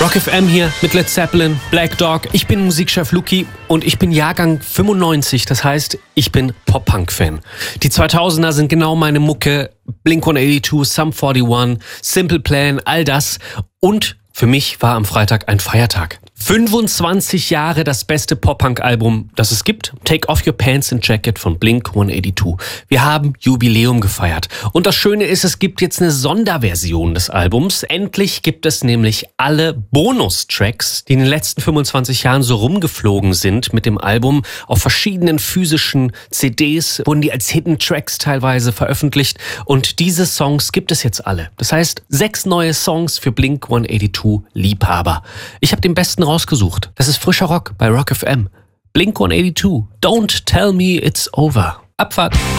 Rock FM hier mit Led Zeppelin, Black Dog. Ich bin Musikchef Luki und ich bin Jahrgang 95, das heißt, ich bin Pop-Punk-Fan. Die 2000er sind genau meine Mucke, Blink-182, Sum 41, Simple Plan, all das. Und für mich war am Freitag ein Feiertag. 25 Jahre das beste Pop-Punk-Album, das es gibt. Take Off Your Pants and Jacket von Blink-182. Wir haben Jubiläum gefeiert. Und das Schöne ist, es gibt jetzt eine Sonderversion des Albums. Endlich gibt es nämlich alle Bonustracks, die in den letzten 25 Jahren so rumgeflogen sind mit dem Album. Auf verschiedenen physischen CDs wurden die als Hidden Tracks teilweise veröffentlicht. Und diese Songs gibt es jetzt alle. Das heißt, 6 neue Songs für Blink-182-Liebhaber. Ich habe den besten rausgesucht. Das ist frischer Rock bei Rock FM. Blink-182. Don't tell me it's over. Abfahrt.